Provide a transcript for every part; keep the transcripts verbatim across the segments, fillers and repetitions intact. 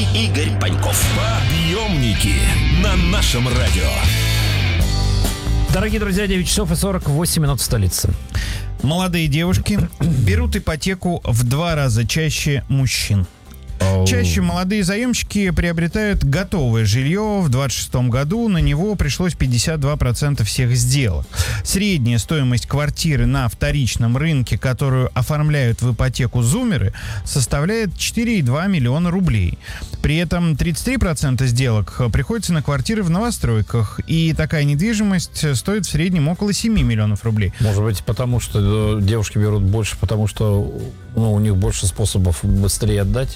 и Игорь Паньков. Подъемники на нашем радио. Дорогие друзья, девять часов и сорок восемь минут в столице. Молодые девушки берут ипотеку в два раза чаще мужчин. Чаще молодые заемщики приобретают готовое жилье. В двадцать шестом году на него пришлось пятьдесят два процента всех сделок. Средняя стоимость квартиры на вторичном рынке, которую оформляют в ипотеку зумеры, составляет четыре и два миллиона рублей. При этом тридцать три процента сделок приходится на квартиры в новостройках. И такая недвижимость стоит в среднем около семи миллионов рублей. Может быть, потому что девушки берут больше, потому что ну, у них больше способов быстрее отдать?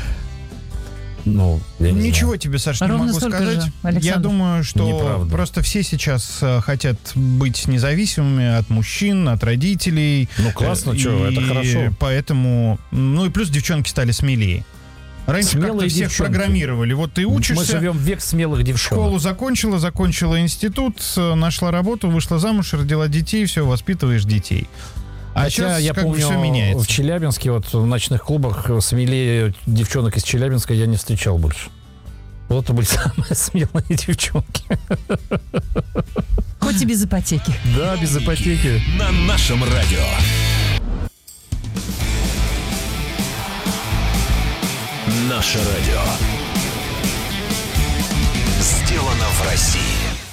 Ну, я не Ничего знаю. тебе, Саша, не Ровно могу столько сказать. же, Александр. Я думаю, что Неправда. просто все сейчас э, хотят быть независимыми от мужчин, от родителей. Ну, классно, Э, чё, и это хорошо. Поэтому, ну и плюс девчонки стали смелее. Раньше Смелые как-то всех девчонки. программировали. Вот ты учишься, Мы живем в век смелых девчонок. школу закончила, закончила институт, э, нашла работу, вышла замуж, родила детей, все, воспитываешь детей. А Хотя сейчас я как помню, бы все меняется. в Челябинске, вот в ночных клубах смелее девчонок из Челябинска я не встречал больше. Вот это были самые смелые девчонки. Хоть и без ипотеки. Да, без ипотеки. На нашем радио. Наше радио. Сделано в России.